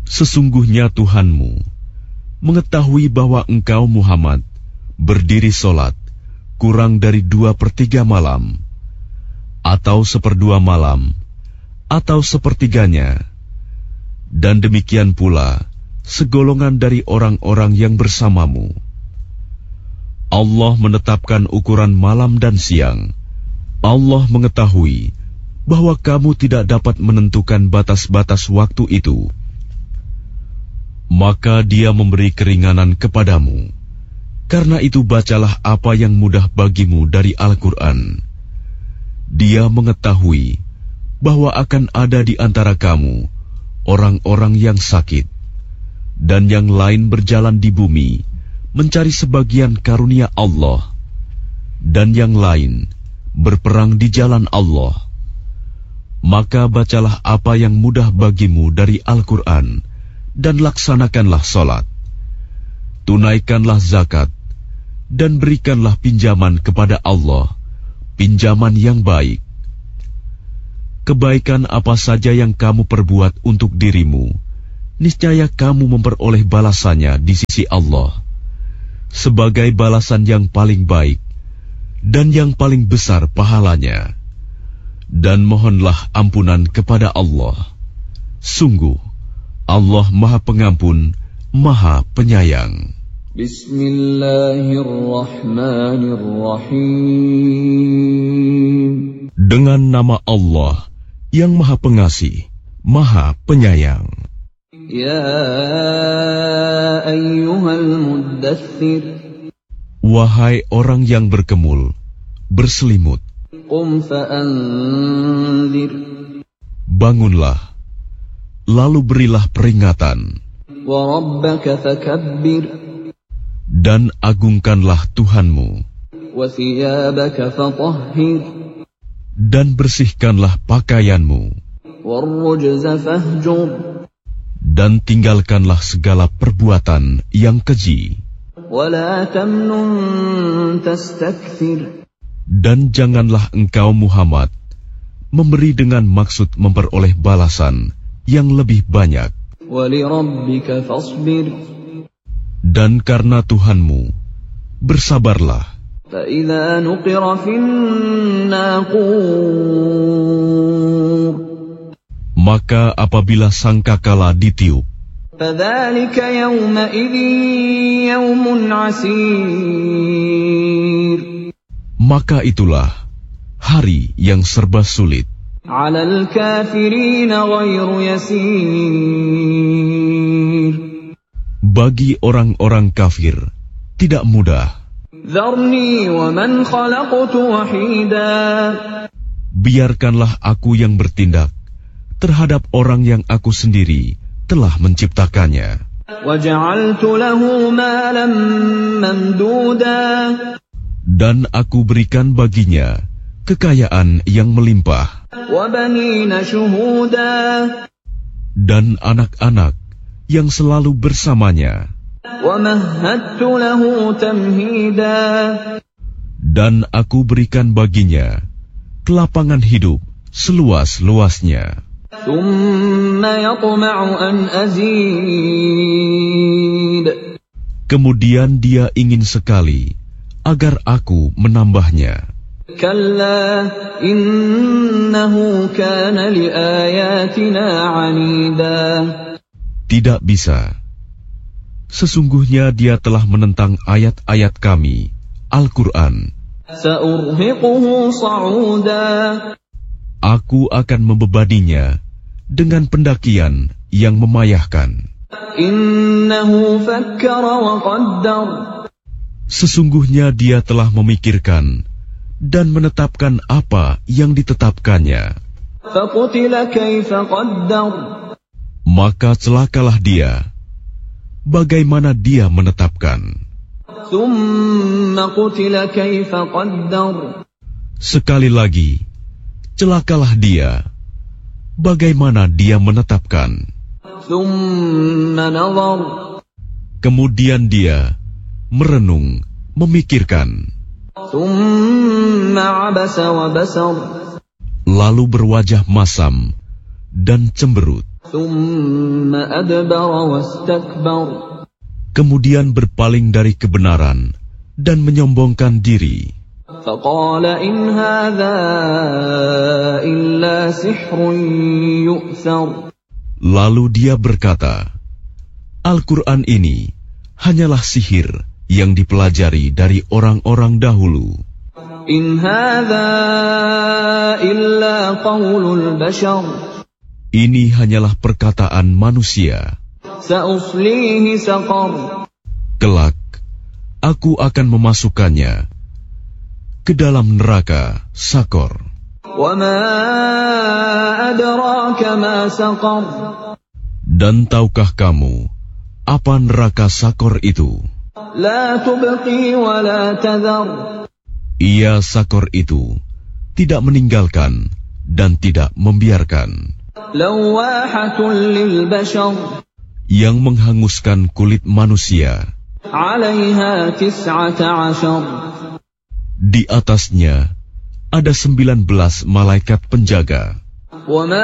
Sesungguhnya Tuhanmu mengetahui bahwa engkau Muhammad berdiri solat kurang dari 2/3 malam, atau 1/2 malam, atau 1/3-nya, dan demikian pula segolongan dari orang-orang yang bersamamu. Allah menetapkan ukuran malam dan siang. Allah mengetahui bahwa kamu tidak dapat menentukan batas-batas waktu itu. Maka Dia memberi keringanan kepadamu. Karena itu bacalah apa yang mudah bagimu dari Al-Quran. Dia mengetahui bahwa akan ada di antara kamu orang-orang yang sakit, dan yang lain berjalan di bumi mencari sebagian karunia Allah, dan yang lain berperang di jalan Allah. Maka bacalah apa yang mudah bagimu dari Al-Quran, dan laksanakanlah salat, tunaikanlah zakat, dan berikanlah pinjaman kepada Allah, pinjaman yang baik. Kebaikan apa saja yang kamu perbuat untuk dirimu, niscaya kamu memperoleh balasannya di sisi Allah, sebagai balasan yang paling baik dan yang paling besar pahalanya. Dan mohonlah ampunan kepada Allah. Sungguh, Allah Maha Pengampun, Maha Penyayang. Bismillahirrahmanirrahim. Dengan nama Allah yang Maha Pengasih, Maha Penyayang. Ya ayyuhal muddaththir. Wahai orang yang berkemul, berselimut. Qum fa'anzir. Bangunlah, lalu berilah peringatan. Wa rabbaka fakabbir. Dan agungkanlah Tuhanmu. Wa thiyabaka fatahhir. Dan bersihkanlah pakaianmu. Warrujza fahjur. Dan tinggalkanlah segala perbuatan yang keji. Wa la tamnun tastakthir. Dan janganlah engkau Muhammad memberi dengan maksud memperoleh balasan yang lebih banyak. Wa li rabbika fasbir. Dan karena Tuhanmu, bersabarlah. Fa idza nuqira fin naqur. Maka apabila sangkakala ditiup, fadzalika yawma idzin yawmun 'asir. Maka itulah hari yang serba sulit. 'Alal kafirina ghairu yasir. Bagi orang-orang kafir tidak mudah. Dharni wa man khalaqtu wahida. Biarkanlah aku yang bertindak terhadap orang yang aku sendiri telah menciptakannya. Wa ja'altu lahu malan mamduda. Dan aku berikan baginya kekayaan yang melimpah. Wa banina shuhuda. Dan anak-anak yang selalu bersamanya. Wa mahhadtu lahu tamhida. Dan aku berikan baginya kelapangan hidup seluas-luasnya. Thumma yatma'u an azid. Kemudian dia ingin sekali agar aku menambahnya. Kalla innahu kana li ayatina 'anida. Tidak bisa. Sesungguhnya dia telah menentang ayat-ayat kami, Al-Quran. Sa'urhiquhu sa'uda. Aku akan membebaninya dengan pendakian yang memayahkan. Innahu fakkara wa qaddar. Sesungguhnya dia telah memikirkan dan menetapkan apa yang ditetapkannya. Faqutila kaifa qaddar. Maka celakalah dia, bagaimana dia menetapkan. Thumma qutila kaifa qaddar. Sekali lagi, celakalah dia, bagaimana dia menetapkan. Thumma nazar. Kemudian dia merenung, memikirkan. Thumma abasa wa basar. Lalu berwajah masam dan cemberut. ثم أدبر واستكبر Kemudian berpaling dari kebenaran dan menyombongkan diri. فقال إن هذا إلا سحر يؤثر Lalu dia berkata, Al-Quran ini hanyalah sihir yang dipelajari dari orang-orang dahulu. إن هذا إلا قول البشر Ini hanyalah perkataan manusia. سأصليه سقر Kelak, aku akan memasukkannya ke dalam neraka Sakor. وما أدراك ما سقر Dan tahukah kamu apa neraka Sakor itu? لا تبقي ولا تذر Ia Sakor itu tidak meninggalkan dan tidak membiarkan, لواحة للبشر yang menghanguskan kulit manusia. عليها 19 Di atasnya ada 19 malaikat penjaga. وما